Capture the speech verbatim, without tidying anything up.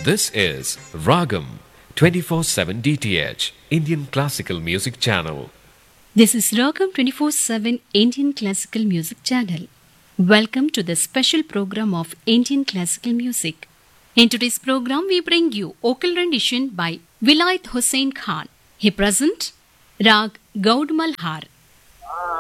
This is Ragam twenty-four seven D T H, Indian Classical Music Channel. This is Ragam twenty-four seven Indian Classical Music Channel. Welcome to the special program of Indian Classical Music. In today's program, we bring you vocal rendition by Vilayat Hussain Khan. He present Rag Gaud Malhar.